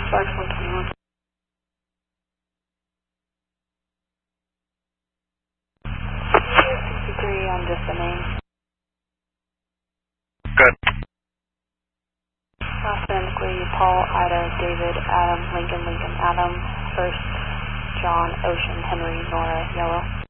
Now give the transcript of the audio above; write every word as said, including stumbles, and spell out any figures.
Sparks one twenty-one. sixty-three on just the name. Good. Authentically, Paul, Ida, David, Adam, Lincoln, Lincoln, Adam, First, John, Ocean, Henry, Nora, Yellow.